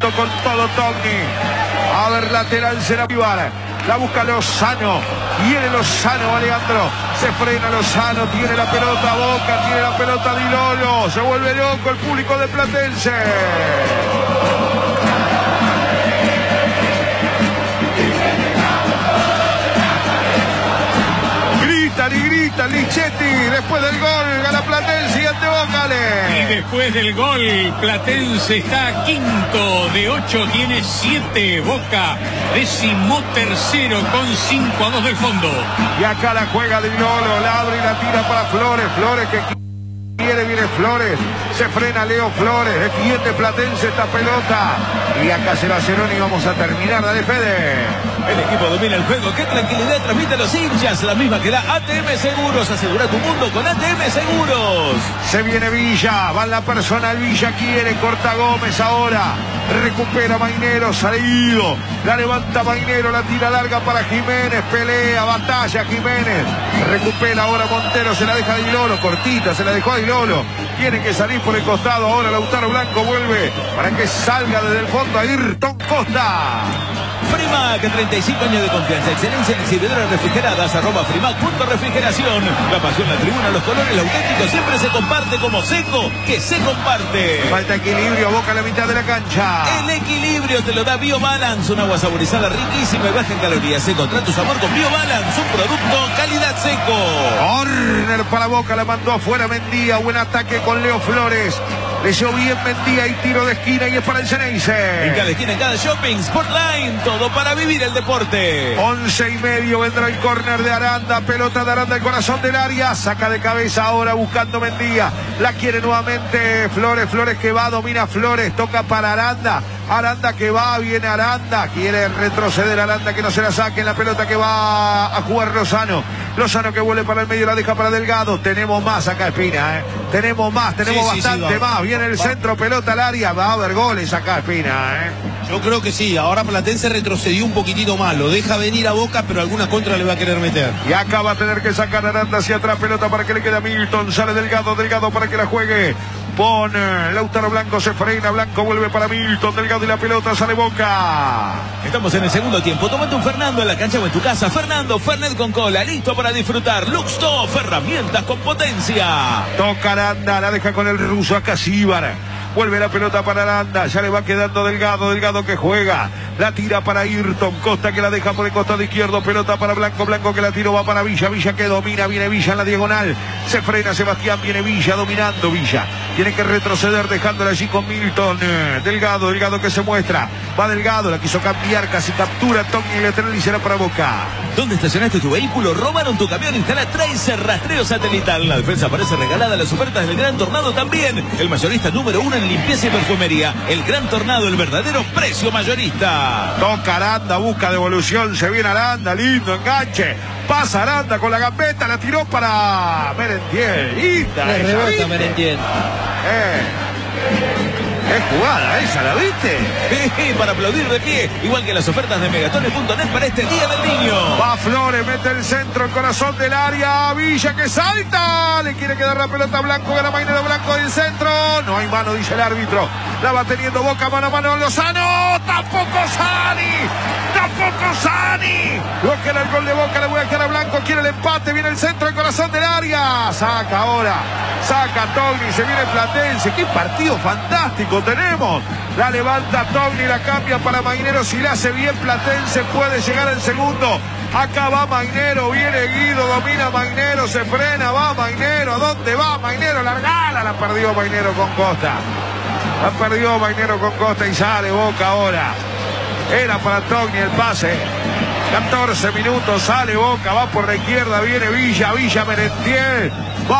Atento con todo Togni. A ver, lateral será Vivar. La busca Lozano. Viene Lozano, Alejandro. Se frena Lozano. Tiene la pelota Boca. Tiene la pelota Di Lolo. Se vuelve loco el público de Platense. Y grita Lichetti después del gol, gana Platense y ante Boca. Y después del gol, Platense está quinto de 8, tiene 7. Boca, 13º con 5-2 del fondo. Y acá la juega Di Lolo, la abre y la tira para Flores. Flores que viene Flores, se frena Leo Flores, defiende Platense esta pelota. Y acá se la Cerón y vamos a terminar, dale Fede. El equipo domina el juego, qué tranquilidad transmite a los hinchas, la misma que da ATM Seguros. Asegura tu mundo con ATM Seguros. Se viene Villa, va en la personal, Villa quiere, corta Gómez ahora, recupera Mainero, salido, la levanta Mainero, la tira larga para Jiménez, pelea, batalla Jiménez, recupera ahora Montero, se la deja a Di Lolo, cortita, se la dejó a Di Lolo, tiene que salir por el costado, ahora Lautaro Blanco vuelve para que salga desde el fondo Ayrton Costa. Frimac, 35 años de confianza, excelencia en exhibidoras refrigeradas, @frimac.refrigeración. La pasión, la tribuna, los colores, el auténtico siempre se comparte como Seco, que se comparte. Falta equilibrio, Boca a la mitad de la cancha. El equilibrio te lo da BioBalance, un agua saborizada riquísima y baja en calorías. Encontrá tu sabor con BioBalance, un producto calidad Seco. Corner para Boca, la mandó afuera Mendía, buen ataque con Leo Flores. Le dio bien Mendía y tiro de esquina y es para el Ceneice. En cada esquina, en cada shopping, Sportline, todo para vivir el deporte. 11:30 vendrá el córner de Aranda, pelota de Aranda, el corazón del área, saca de cabeza ahora buscando Mendía, la quiere nuevamente Flores, Flores que va, domina Flores, toca para Aranda, Aranda que va, viene Aranda, quiere retroceder Aranda, que no se la saque, la pelota que va a jugar Lozano, Lozano que vuelve para el medio, la deja para Delgado, tenemos más acá Espina, tenemos más, tenemos bastante más, viene el centro, pelota al área, va a haber goles acá Espina, Yo creo que sí, ahora Platense retrocedió un poquitito más, lo deja venir a Boca, pero alguna contra le va a querer meter. Y acá va a tener que sacar Aranda hacia atrás, pelota para que le quede a Milton, sale Delgado, Delgado para que la juegue. Pone Lautaro Blanco, se frena, Blanco vuelve para Milton, Delgado y la pelota sale Boca. Estamos en el segundo tiempo, tómate un Fernando en la cancha o en tu casa. Fernando, Fernet con cola, listo para disfrutar. Luxtop, herramientas con potencia. Toca Aranda, la deja con el ruso acá Síbar. Vuelve la pelota para Aranda, ya le va quedando Delgado, Delgado que juega, la tira para Ayrton Costa que la deja por el costado izquierdo, pelota para Blanco, Blanco que la tiró, va para Villa, Villa que domina, viene Villa en la diagonal, se frena Sebastián, viene Villa, dominando Villa, tiene que retroceder dejándola allí con Milton, Delgado, Delgado que se muestra, va Delgado, la quiso cambiar, casi captura Togni lateral y será para Boca. ¿Dónde estacionaste tu vehículo? ¿Robaron tu camión? Instala Tracer rastreo satelital. La defensa aparece regalada, las ofertas del Gran Tornado también. El mayorista número 1 en limpieza y perfumería. El Gran Tornado, el verdadero precio mayorista. Toca Aranda, busca devolución, se viene Aranda, lindo enganche. Pasa Aranda con la gambeta, la tiró para Merentiel. Le rebota Merentiel. Es jugada esa, ¿la viste? Para aplaudir de pie, igual que las ofertas de Megatones.net para este Día del Niño. Va Flores, mete el centro, el corazón del área, Villa que salta, le quiere quedar la pelota a Blanco, gana Mainero Blanco del centro, no hay mano, dice el árbitro, la va teniendo Boca, mano a mano Lozano, tampoco Sani, lo que era el gol de Boca, le voy a dejar a Blanco, quiere el empate, viene el centro, el corazón del área, saca ahora, saca Togni, se viene Platense, qué partido fantástico tenemos, la levanta Togni, la cambia para Mainero, si la hace bien Platense puede llegar al segundo, acá va Mainero, viene Guido, domina Mainero, se frena, va Mainero, ¿a dónde va Mainero? Largala, la perdió Mainero con Costa, y sale Boca ahora, era para Togni el pase, 14 minutos, sale Boca, va por la izquierda, viene Villa, Merentiel,